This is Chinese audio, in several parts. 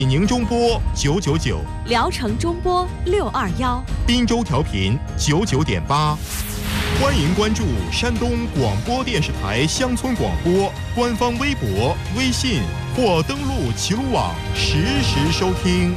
济宁中波999， 聊城中波621， 滨州调频99.8。欢迎关注山东广播电视台乡村广播官方微博、微信或登录齐鲁网实时收听。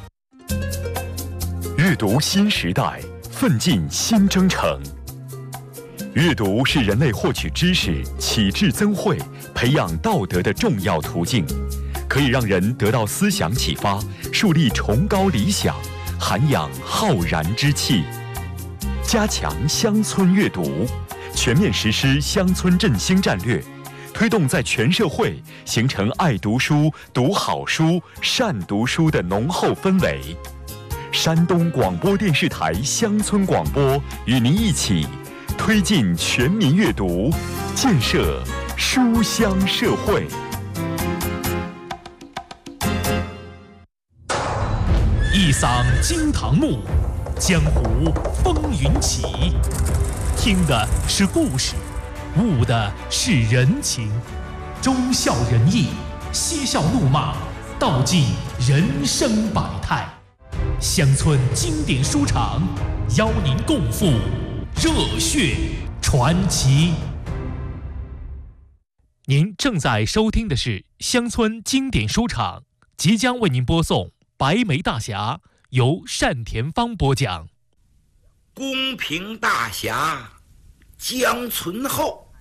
阅读新时代，奋进新征程。阅读是人类获取知识、启智增慧、培养道德的重要途径，可以让人得到思想启发，树立崇高理想，涵养浩然之气。加强乡村阅读，全面实施乡村振兴战略，推动在全社会形成爱读书、读好书、善读书的浓厚氛围。山东广播电视台乡村广播与您一起推进全民阅读，建设书香社会。 一嗓惊堂木，江湖风云起。听的是故事，悟的是人情。忠孝仁义，嬉笑怒骂，道尽人生百态。乡村经典书场，邀您共赴热血传奇。您正在收听的是乡村经典书场，即将为您播送《白眉大侠》，由单田芳播讲。 公平大侠江存厚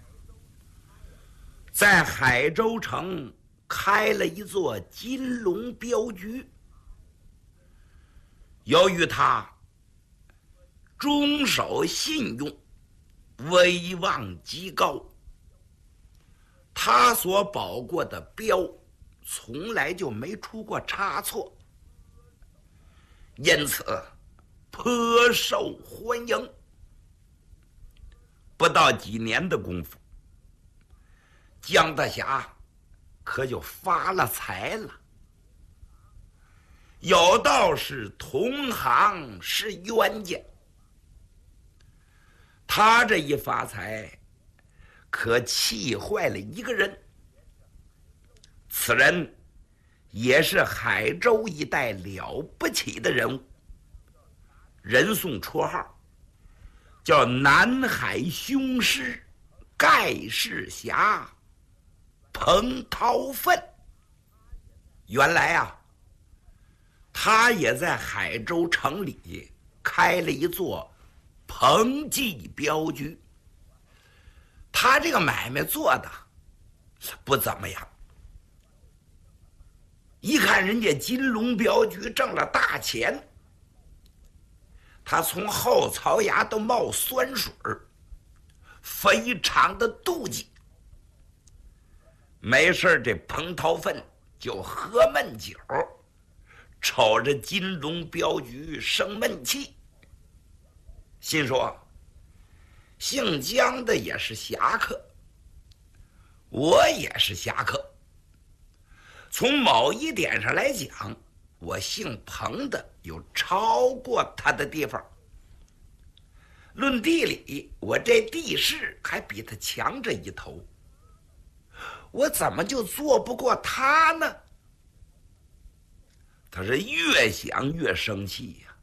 在海州城开了一座金龙镖局。由于他忠守信用，威望极高，他所保过的镖从来就没出过差错，因此颇受欢迎。不到几年的功夫，江大侠可就发了财了。有道是同行是冤家，他这一发财可气坏了一个人，此人也是海州一带了不起的人物，人送绰号叫南海雄狮盖世侠彭涛奋。原来啊，他也在海州城里开了一座彭记镖局。他这个买卖做的不怎么样，一看人家金龙镖局挣了大钱，他从后槽牙都冒酸水，非常的妒忌。没事，这彭涛奋就喝闷酒，瞅着金龙镖局生闷气，心说姓江的也是侠客，我也是侠客，从某一点上来讲，我姓彭的有超过他的地方，论地理，我这地势还比他强着一头，我怎么就做不过他呢？他是越想越生气呀。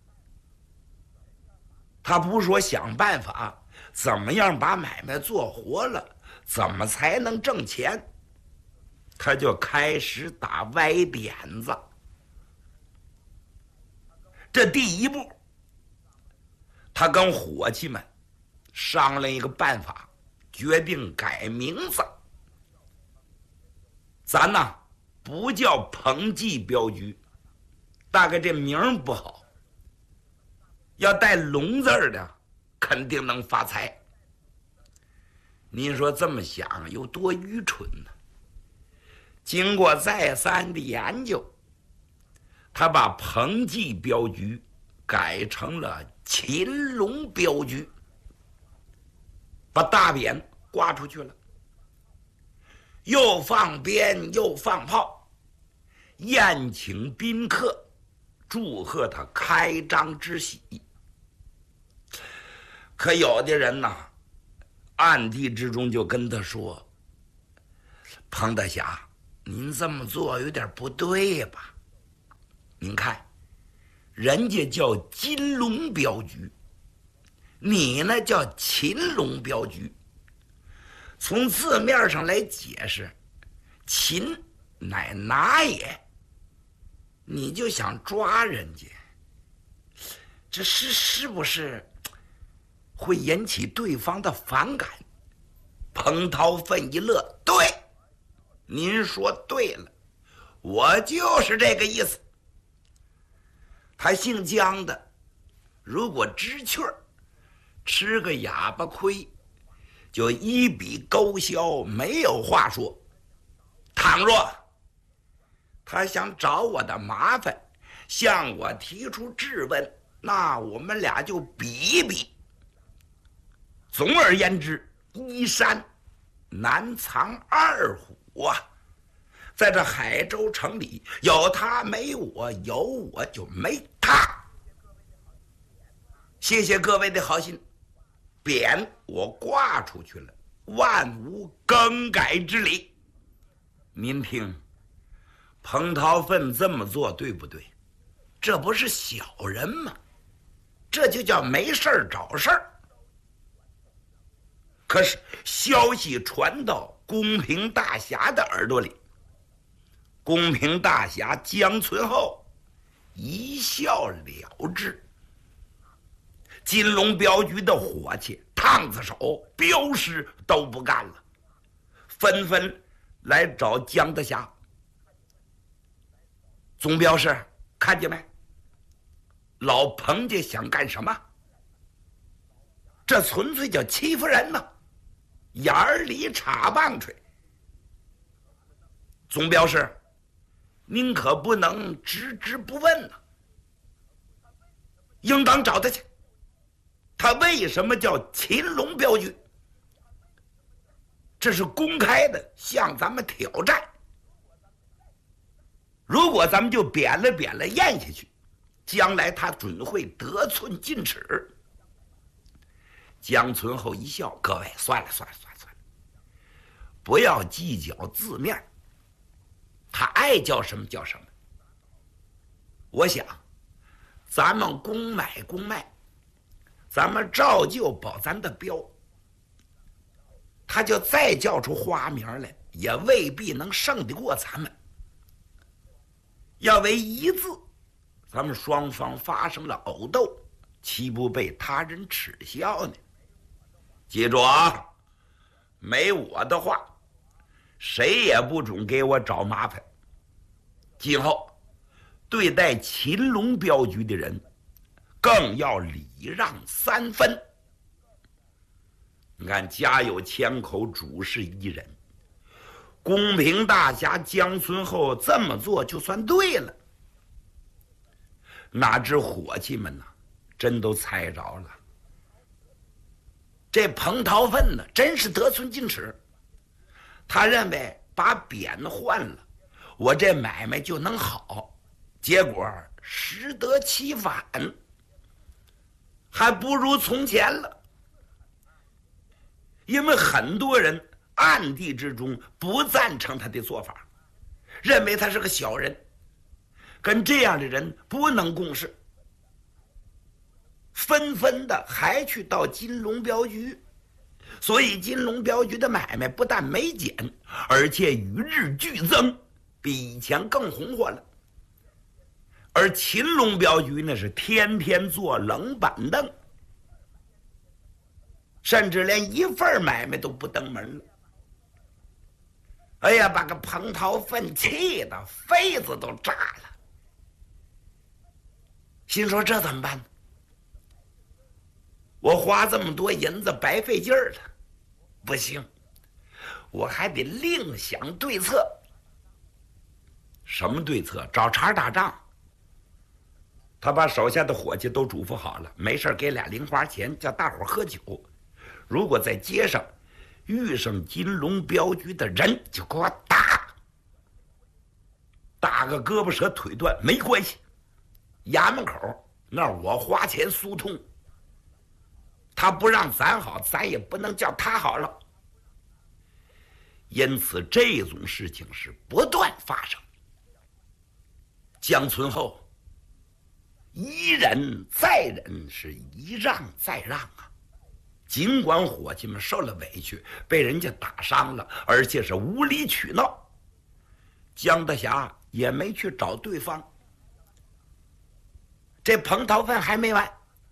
他不说想办法怎么样把买卖做活了，怎么才能挣钱，他就开始打歪点子。这第一步，他跟伙计们商量一个办法，决定改名字。咱呢不叫彭记镖局，大概这名不好，要带龙字的肯定能发财。您说这么想有多愚蠢呢？经过再三的研究，他把彭记镖局改成了秦龙镖局，把大匾挂出去了，又放鞭又放炮，宴请宾客，祝贺他开张之喜。可有的人呐，暗地之中就跟他说：“彭大侠，您这么做有点不对吧？ 您看，人家叫金龙镖局，你呢叫秦龙镖局。从字面上来解释，秦乃拿也，你就想抓人家，这是不是会引起对方的反感？彭涛奋一乐，对，您说对了，我就是这个意思。他姓姜的，如果知趣儿，吃个哑巴亏，就一笔勾销，没有话说。倘若他想找我的麻烦，向我提出质问，那我们俩就比一比。总而言之，一山难藏二虎啊！在这海州城里，有他没我，有我就没他。谢谢各位的好心，匾我挂出去了，万无更改之理。您听，彭涛奋这么做对不对？这不是小人吗？这就叫没事儿找事儿。可是消息传到公平大侠的耳朵里，公平大侠姜存厚一笑了之。金龙镖局的伙计、烫子手、镖师都不干了，纷纷来找姜大侠。总镖师，看见没？老彭家想干什么？这纯粹叫欺负人呢，眼里插棒槌。总镖师，您可不能置之不问呢，应当找他去。他为什么叫秦龙镖局？这是公开的向咱们挑战。如果咱们就扁了咽下去，将来他准会得寸进尺。姜存厚一笑，各位算了，不要计较字面，他爱叫什么叫什么。我想咱们公买公卖，咱们照旧保咱的镖，他就再叫出花名来，也未必能胜得过咱们。要为一字，咱们双方发生了殴斗，岂不被他人耻笑呢？记住啊，没我的话，谁也不准给我找麻烦。今后对待秦龙镖局的人，更要礼让三分。你看，家有千口，主事一人。公平大侠姜存厚这么做就算对了，哪知伙计们呢，真都猜着了。这彭涛奋呢，真是得寸进尺。他认为把匾换了，我这买卖就能好，结果适得其反，还不如从前了。因为很多人暗地之中不赞成他的做法，认为他是个小人，跟这样的人不能共事，纷纷的还去到金龙镖局。所以金龙镖局的买卖不但没减，而且与日俱增，比以前更红火了。而秦龙镖局呢，是天天坐冷板凳，甚至连一份买卖都不登门了。哎呀，把个彭涛奋气的肺子都炸了，心说这怎么办？我花这么多银子白费劲儿了，不行，我还得另想对策。什么对策？找茬打仗。他把手下的伙计都嘱咐好了，没事给俩零花钱，叫大伙喝酒。如果在街上遇上金龙镖局的人，就给我打，打个胳膊折腿断没关系，衙门口那儿我花钱疏通。他不让咱好，咱也不能叫他好了。因此这种事情是不断发生。姜存厚一忍再忍，是一让再让啊。尽管伙计们受了委屈，被人家打伤了，而且是无理取闹，江德霞也没去找对方。这彭桃芬还没完，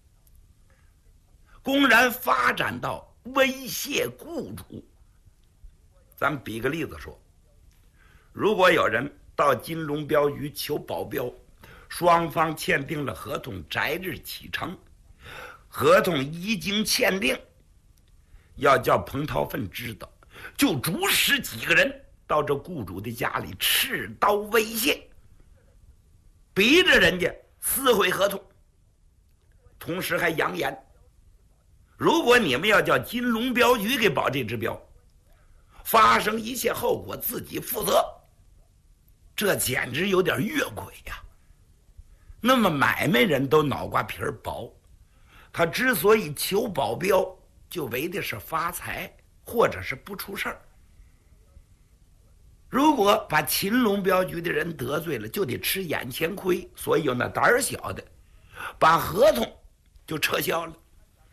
公然发展到威胁雇主。咱们比个例子说，如果有人到金龙镖局求保镖，双方签订了合同，择日启程。合同一经签订，要叫彭桃芬知道，就主使几个人到这雇主的家里持刀威胁，逼着人家撕毁合同。同时还扬言，如果你们要叫金龙镖局给保这只镖，发生一切后果自己负责。这简直有点越轨呀！那么买卖人都脑瓜皮薄，他之所以求保镖，就为的是发财，或者是不出事儿。如果把秦龙镖局的人得罪了，就得吃眼前亏，所以有那胆儿小的，把合同就撤销了。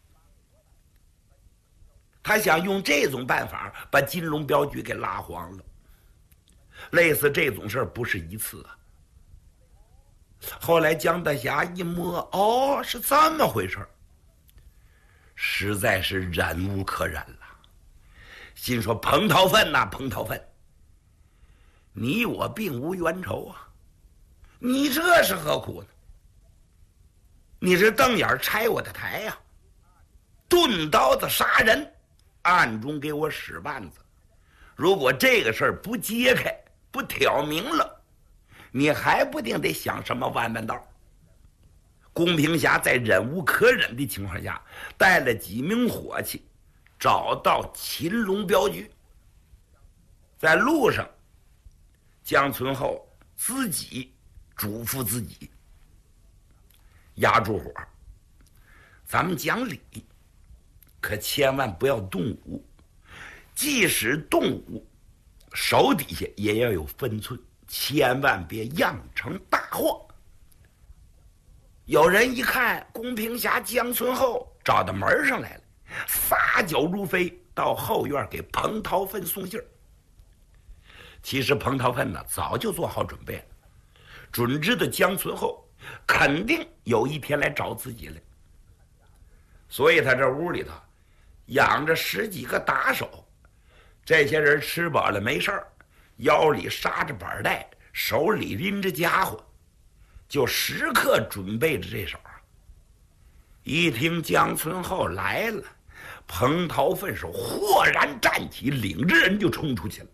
他想用这种办法把金龙镖局给拉黄了。类似这种事儿不是一次啊。后来江大侠一摸，哦，是这么回事儿，实在是忍无可忍了，心说彭桃芬呐，彭桃芬，你我并无冤仇啊，你这是何苦呢？你是瞪眼拆我的台呀，钝刀子杀人，暗中给我使绊子。如果这个事儿不揭开，不挑明了，你还不定得想什么弯弯道。公平侠在忍无可忍的情况下，带了几名伙计找到秦龙镖局。在路上，江存厚自己嘱咐自己，压住火，咱们讲理，可千万不要动武，即使动武，手底下也要有分寸，千万别酿成大祸。有人一看公平侠江存厚找到门上来了，撒脚如飞，到后院给彭桃芬送信儿。其实彭桃芬呢早就做好准备了，准知道江存厚肯定有一天来找自己来，所以他这屋里头养着10几个打手。这些人吃饱了没事儿，腰里插着板带，手里拎着家伙，就时刻准备着这手。一听江存厚来了，彭桃芬是豁然站起，领着人就冲出去了。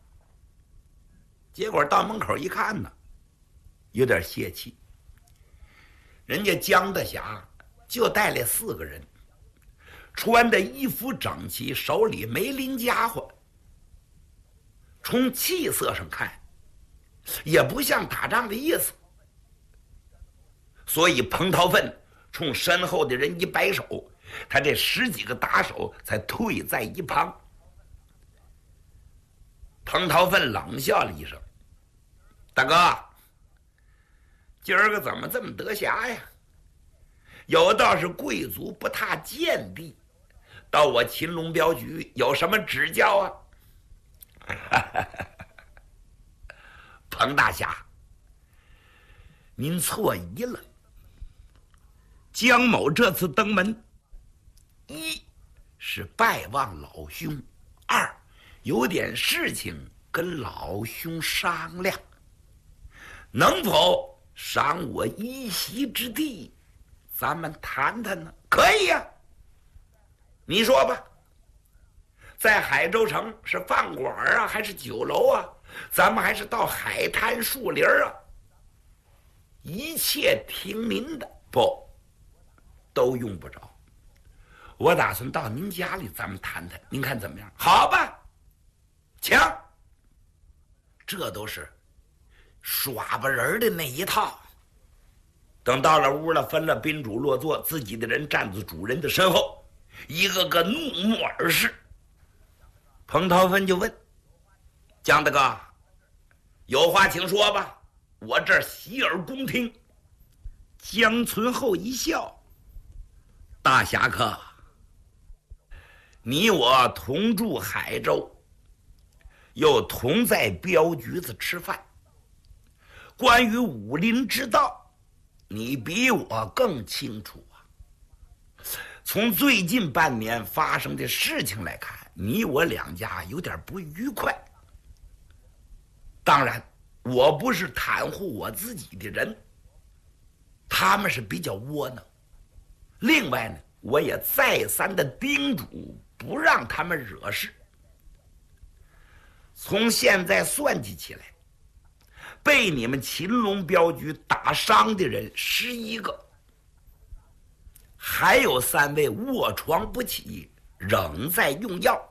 结果到门口一看呢，有点泄气。人家江大侠就带来4个人，穿的衣服整齐，手里没拎家伙，从气色上看也不像打仗的意思。所以彭桃芬冲身后的人一摆手，他这10几个打手才退在一旁。彭桃芬冷笑了一声：“大哥，今儿个怎么这么得暇呀？有道是贵族不踏贱地，到我秦龙镖局有什么指教啊？”彭大侠，您错疑了。江某这次登门，一是拜望老兄，二有点事情跟老兄商量，能否赏我一席之地，咱们谈谈呢？可以呀，你说吧，在海州城是饭馆啊，还是酒楼啊？咱们还是到海滩树林啊？一切听您的。不，都用不着。我打算到您家里，咱们谈谈，您看怎么样？好吧，请。这都是耍巴人的那一套。等到了屋了，分了宾主落座，自己的人站在主人的身后，一个个怒目而视。彭桃芬就问：“江大哥，有话请说吧，我这儿洗耳恭听。” 江存厚一笑：“大侠客，你我同住海州，又同在镖局子吃饭，关于武林之道，你比我更清楚啊。从最近半年发生的事情来看，你我两家有点不愉快。当然，我不是袒护我自己的人，他们是比较窝囊。另外呢，我也再三的叮嘱不让他们惹事。从现在算计起来，被你们秦龙镖局打伤的人11个，还有3位卧床不起，仍在用药。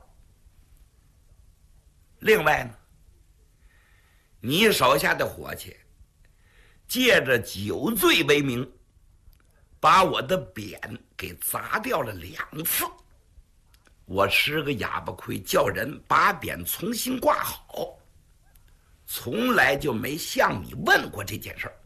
另外呢，你手下的伙计借着酒醉为名，把我的匾给砸掉了2次。我吃个哑巴亏，叫人把匾重新挂好，从来就没向你问过这件事儿。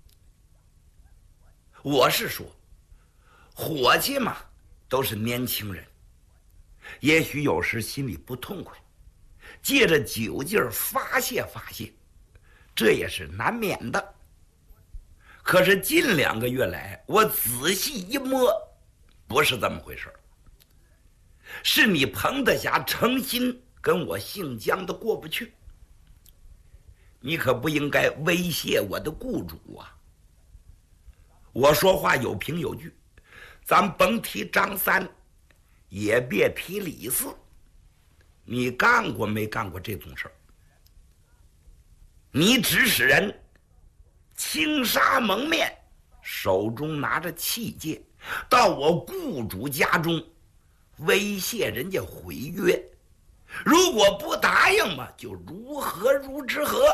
我是说，伙计嘛，都是年轻人，也许有时心里不痛快，借着酒劲儿发泄发泄，这也是难免的。可是近2个月来，我仔细一摸，不是这么回事儿，是你彭德侠诚心跟我姓江的过不去。你可不应该威胁我的雇主啊！我说话有凭有据，咱甭提张三，也别提李四，你干过没干过这种事儿？你指使人轻纱蒙面，手中拿着器械，到我雇主家中威胁人家毁约，如果不答应嘛，就如何如之何。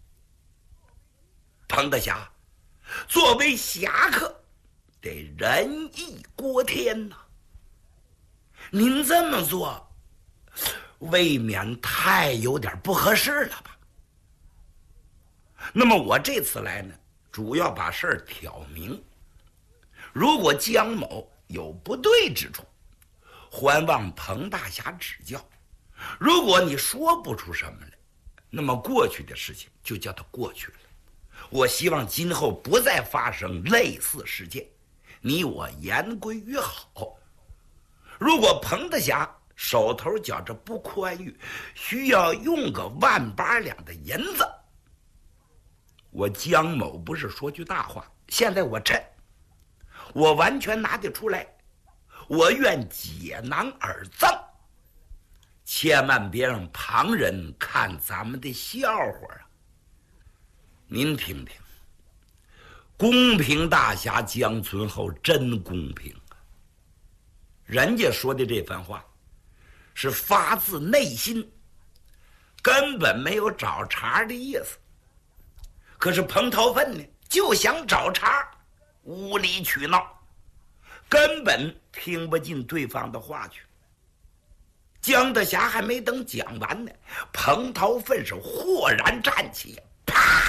彭德侠作为侠客，得仁义郭天呐。您这么做，未免太有点不合适了吧？那么我这次来呢，主要把事儿挑明。如果江某有不对之处，还望彭大侠指教。如果你说不出什么来，那么过去的事情就叫它过去了。我希望今后不再发生类似事件，你我言归于好。如果彭大侠手头觉着不宽裕，需要用个1.8两的银子，我江某不是说句大话，现在我趁我完全拿得出来，我愿解囊而赠。千万别让旁人看咱们的笑话啊！您听听，公平大侠江存厚真公平啊！人家说的这番话是发自内心，根本没有找茬的意思。可是彭头奋呢，就想找茬，无理取闹，根本听不进对方的话去。江德侠还没等讲完呢，彭头奋是豁然站起，啪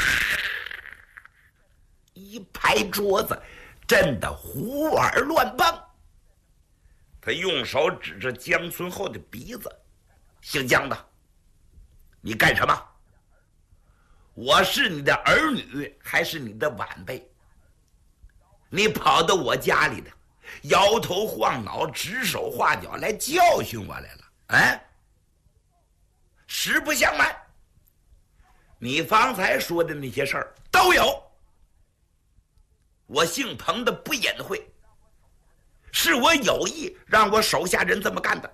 一拍桌子，震得胡耳乱蹦。他用手指着江存厚的鼻子：“姓江的，你干什么？我是你的儿女还是你的晚辈？你跑到我家里的，摇头晃脑，指手画脚来教训我来了。实不相瞒，你方才说的那些事儿都有。我姓彭的不隐晦，是我有意让我手下人这么干的。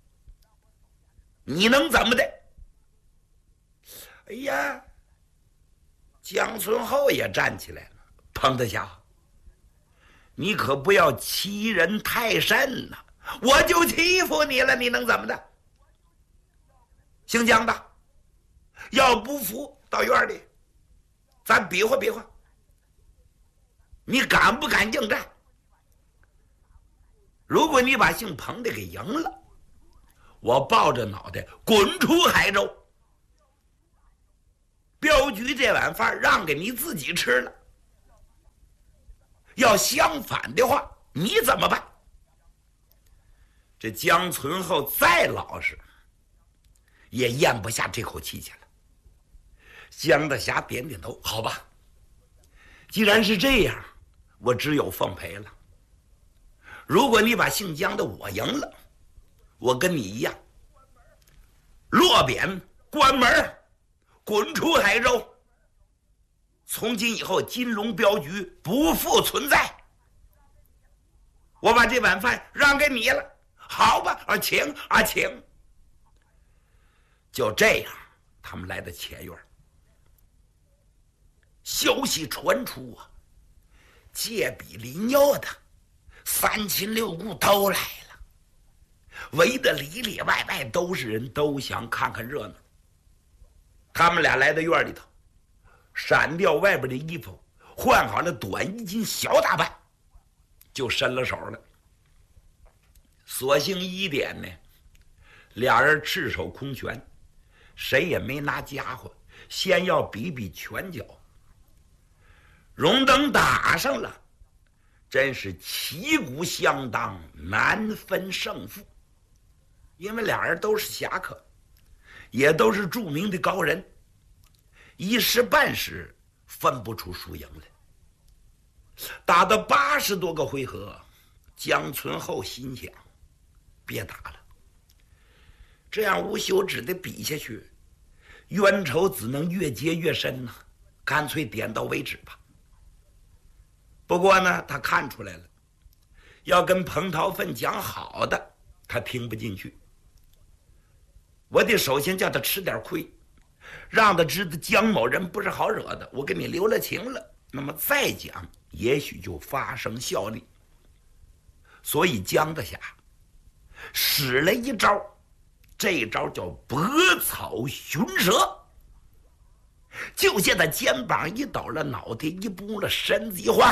你能怎么的？”哎呀，江存厚也站起来了：“彭德侠，你可不要欺人太甚呐！我就欺负你了，你能怎么的？姓江的，要不服到院里，咱比划比划，你敢不敢应战？如果你把姓彭的给赢了，我抱着脑袋滚出海州，镖局这碗饭让给你自己吃了。 要相反的话，你怎么办？这江存厚再老实，也咽不下这口气去了。江大侠点点头，好吧，既然是这样，我只有奉陪了。如果你把姓江的我赢了，我跟你一样，落贬关门，滚出海州。从今以后，金龙镖局不复存在。我把这碗饭让给你了，好吧？请。就这样，他们来到前院。消息传出啊，借笔临要的三亲六故都来了，围得里里外外都是人，都想看看热闹。他们俩来到院里头，闪掉外边的衣服，换好了短衣襟小打扮，就伸了手了。所幸一点呢，俩人赤手空拳，谁也没拿家伙，先要比比拳脚。荣登打上了，真是旗鼓相当，难分胜负。因为俩人都是侠客，也都是著名的高人，一时半时分不出输赢来。打到80多个回合，江存厚心想，别打了，这样无休止的比下去，冤仇只能越结越深呢，干脆点到为止吧。不过呢，他看出来了，要跟彭桃奋讲好的，他听不进去。我得首先叫他吃点亏，让他知道江某人不是好惹的，我给你留了情了，那么再讲也许就发生效力。所以江大侠使了一招，这一招叫拨草寻蛇。就见他肩膀一抖了，脑袋一拨了，身子一晃，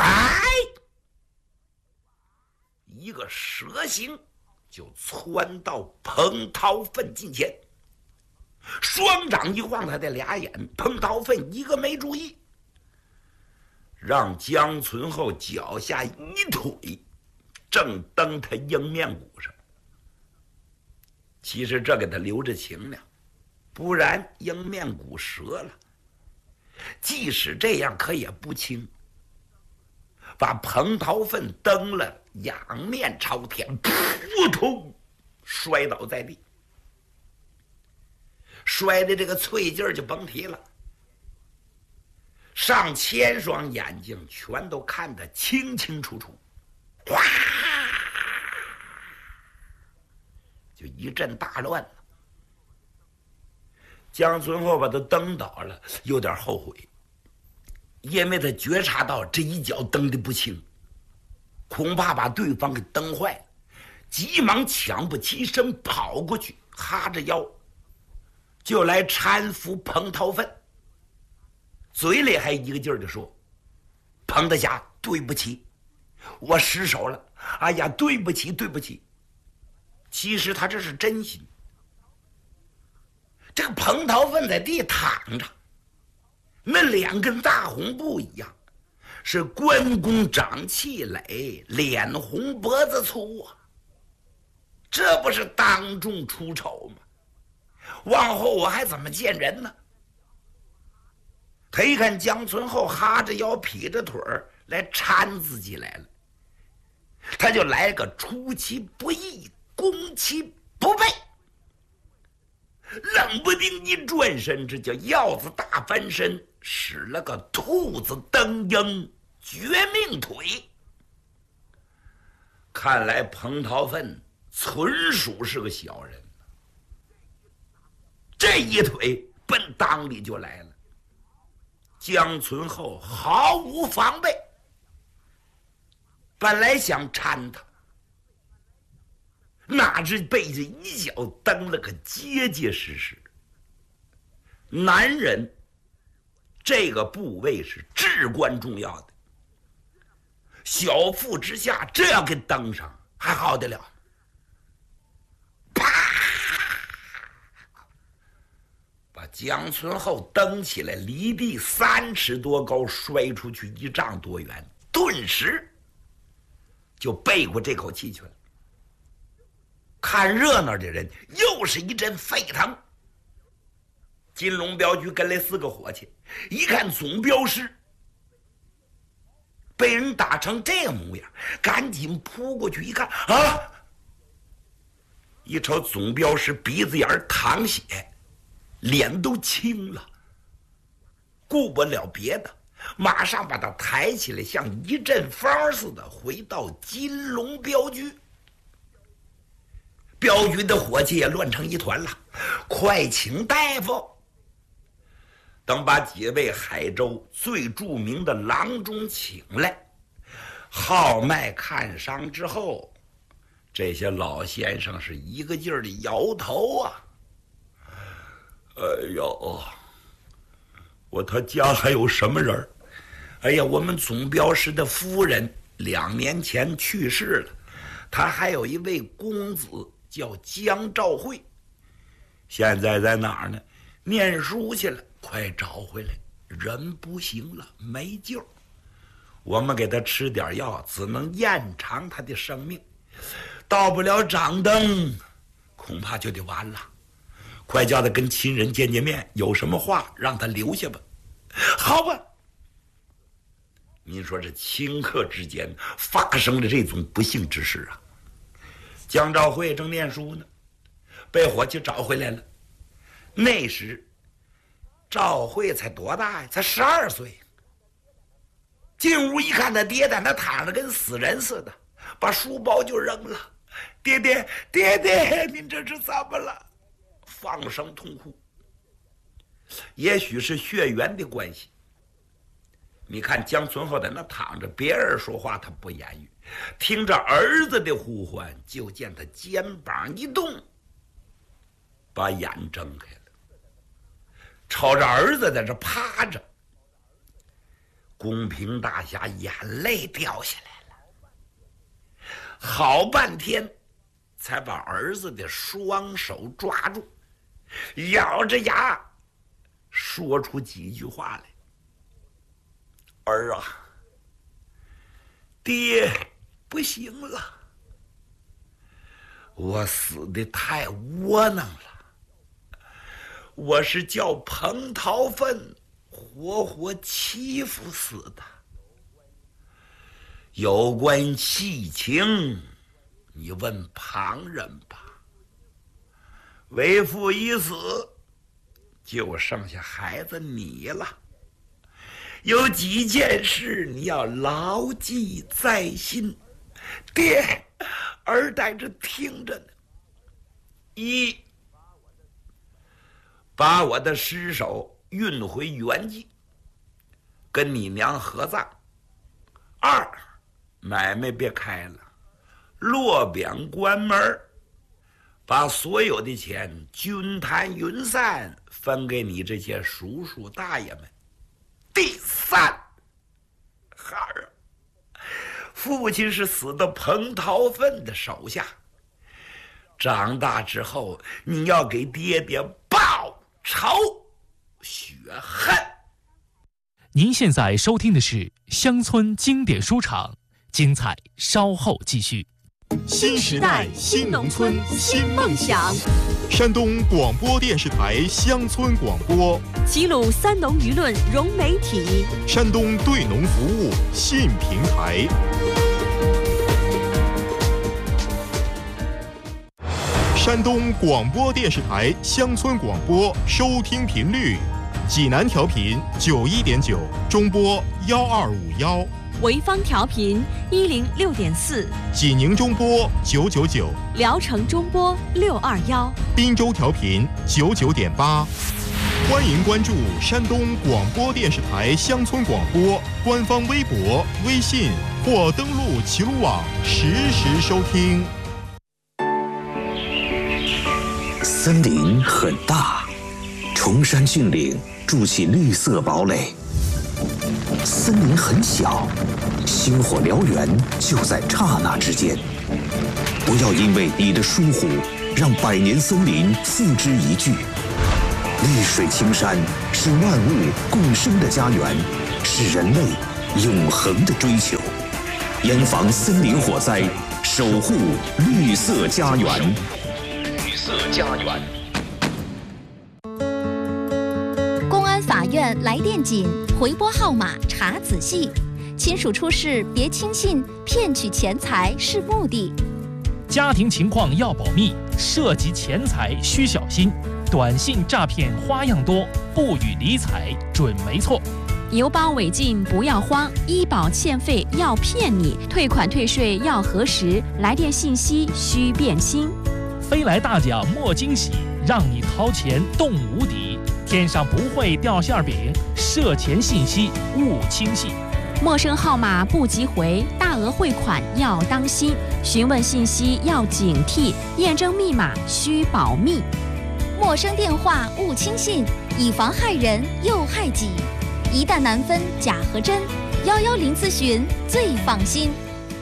一个蛇形就窜到彭桃奋近前，双掌一晃他的俩眼，彭桃奋一个没注意，让江存厚脚下一腿正蹬他迎面骨上。其实这给他留着情呢，不然迎面骨折了。即使这样，可也不轻，把彭桃奋蹬了，仰面朝天，扑通摔倒在地，摔的这个脆劲儿就甭提了，上千双眼睛全都看得清清楚楚，哗，就一阵大乱了。江存厚把他蹬倒了，有点后悔，因为他觉察到这一脚蹬得不轻，恐怕把对方给蹬坏了，急忙抢步起身跑过去，哈着腰就来搀扶彭桃奋，嘴里还一个劲儿地说：“彭大侠，对不起，我失手了，哎呀，对不起。”其实他这是真心。这个彭桃奋在地躺着，那两根大红布一样，是关公长气垒，脸红脖子粗啊，这不是当众出丑吗？往后我还怎么见人呢？他一看江存厚哈着腰劈着腿儿来搀自己来了，他就来个出其不意，攻其不备，冷不丁一转身，这叫鹞子大翻身，使了个兔子蹬鹰绝命腿。看来彭桃奋纯属是个小人，这一腿奔裆里就来了。江存厚毫无防备，本来想搀他，哪知被这一脚蹬了个结结实实。男人这个部位是至关重要的，小腹之下这要给蹬上还好得了？啪！把江存厚蹬起来，离地3尺多高，摔出去1丈多远，顿时就背过这口气去了。看热闹的人又是一阵沸腾。金龙镖局跟来4个伙计，一看总镖师被人打成这个模样，赶紧扑过去一看啊！一瞅总镖师鼻子眼淌血，脸都青了，顾不了别的，马上把他抬起来，像一阵风似的回到金龙镖局。镖局的伙计也乱成一团了，快请大夫！等把几位海州最著名的郎中请来，号脉看伤之后，这些老先生是一个劲儿的摇头啊。哎呦，他家还有什么人？哎呀，我们总镖师的夫人2年前去世了，他还有一位公子叫江兆会，现在在哪儿呢？念书去了，快找回来，人不行了，没救。我们给他吃点药，只能延长他的生命，到不了掌灯，恐怕就得完了。快叫他跟亲人见面，有什么话让他留下吧。好吧。您说这顷刻之间发生了这种不幸之事啊！江兆会正念书呢，被伙计找回来了。那时赵慧才多大呀？才12岁。进屋一看，他爹在那躺着，跟死人似的，把书包就扔了。爹爹，您这是怎么了？放声痛哭。也许是血缘的关系，你看江存厚在那躺着，别人说话他不言语，听着儿子的呼唤，就见他肩膀一动，把眼睁开了，瞅着儿子在这趴着，公平大侠眼泪掉下来了，好半天才把儿子的双手抓住，咬着牙说出几句话来：儿啊，爹不行了，我死得太窝囊了，我是叫彭桃粪活活欺负死的。有关细情，你问旁人吧。为父已死，就剩下孩子你了。有几件事你要牢记在心，爹，儿在这听着呢。一，把我的尸首运回原籍，跟你娘合葬。2，买卖别开了，落表关门，把所有的钱均摊匀散，分给你这些叔叔大爷们。第3，孩儿，父亲是死的彭桃粪的手下，长大之后你要给爹爹报仇雪恨。 您现在收听的是乡村经典书场，精彩稍后继续。 新时代新农村新梦想， 山东广播电视台乡村广播， 齐鲁三农舆论融媒体， 山东对农服务信平台。山东广播电视台乡村广播收听频率：济南调频91.9，中波1251； 潍坊调频106.4， 济宁中波999， 聊城中波621， 滨州调频99.8。欢迎关注山东广播电视台乡村广播官方微博、微信或登录齐鲁网实时收听。 森林很大，崇山峻岭筑起绿色堡垒；森林很小，星火燎原就在刹那之间。不要因为你的疏忽，让100年森林付之一炬。绿水青山是万物共生的家园，是人类永恒的追求。 严防森林火灾，守护绿色家园。绿色家园。 公安法院来电紧，回拨号码查仔细。亲属出事别轻信，骗取钱财是目的。 家庭情况要保密，涉及钱财需小心。短信诈骗花样多，不予理睬准没错。 邮包违禁不要慌，医保欠费要骗你，退款退税要核实，来电信息需辨清。 飞来大奖莫惊喜，让你掏钱动无底。天上不会掉馅饼，涉钱信息勿轻信。 陌生号码不急回，大额汇款要当心，询问信息要警惕，验证密码需保密。 陌生电话勿轻信，以防害人又害己。一旦难分假和真，110咨询最放心。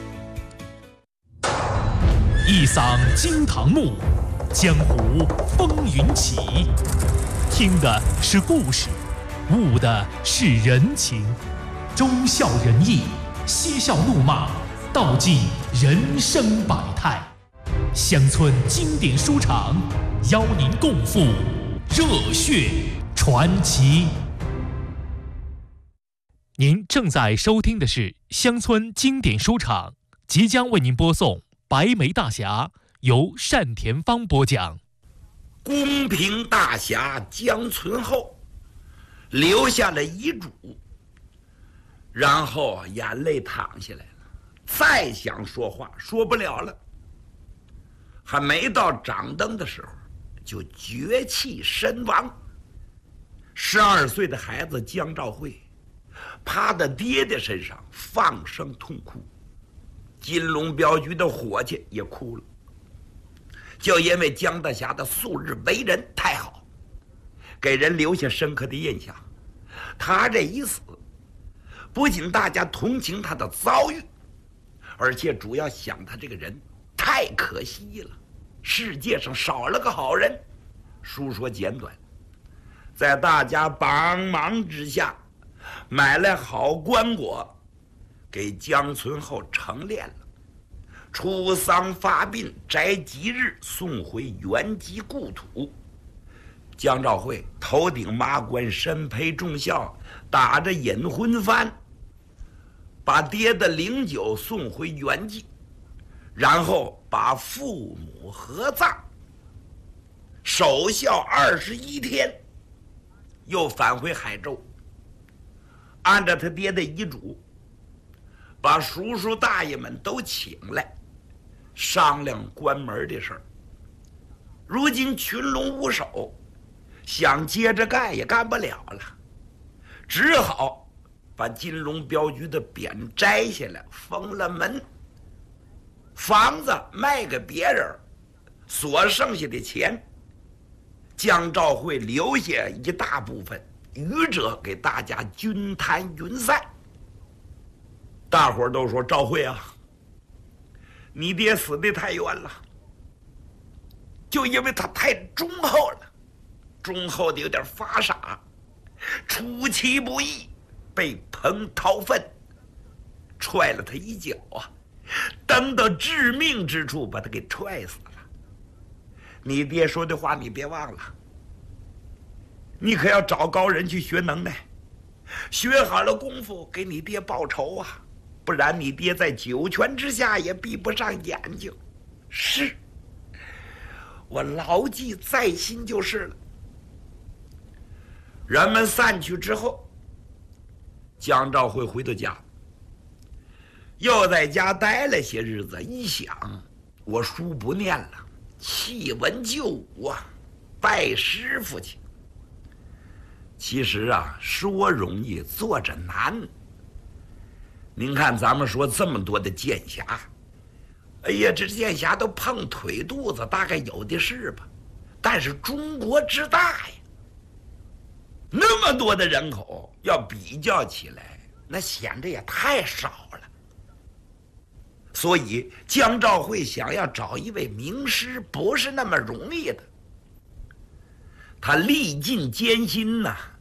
一嗓惊堂木，江湖风云起。听的是故事，悟的是人情。忠孝仁义，嬉笑怒骂，道尽人生百态。乡村经典书场，邀您共赴热血传奇。您正在收听的是乡村经典书场，即将为您播送《白眉大侠》，由单田芳播讲。 公平大侠江存厚留下了遗嘱，然后眼泪淌下来了，再想说话说不了了，还没到掌灯的时候就绝气身亡。12岁的孩子江兆会趴在爹爹身上放声痛哭，金龙镖局的伙计也哭了，就因为江大侠的素日为人太好，给人留下深刻的印象。他这一死，不仅大家同情他的遭遇，而且主要想他这个人太可惜了，世界上少了个好人。书说简短，在大家帮忙之下，买来好棺椁，给江存厚成殓了。出丧发殡摘吉日，送回原籍故土。江兆会头顶麻冠，身陪重孝，打着引魂幡，把爹的灵柩送回原籍，然后把父母合葬，守孝21天，又返回海州。按照他爹的遗嘱，把叔叔大爷们都请来，商量关门的事儿。如今群龙无首，想接着干也干不了了，只好把金龙镖局的匾摘下来，封了门，房子卖给别人，所剩下的钱，江兆会留下一大部分，余者给大家均摊匀散。大伙儿都说：“兆会啊，你爹死得太冤了，就因为他太忠厚了，忠厚的有点发傻，出其不意被彭涛奋踹了他一脚啊，等到致命之处把他给踹死了。你爹说的话你别忘了，你可要找高人去学能耐，学好了功夫给你爹报仇啊，不然你爹在九泉之下也闭不上眼睛。”是，我牢记在心就是了。人们散去之后，江兆会回到家，又在家待了些日子，一想我书不念了，弃文就武啊，拜师傅去。其实啊，说容易做着难。您看咱们说这么多的剑侠，哎呀，这剑侠都碰腿肚子，大概有的是吧，但是中国之大呀，那么多的人口要比较起来，那显得也太少了。所以江兆会想要找一位名师，不是那么容易的。他历尽艰辛呐，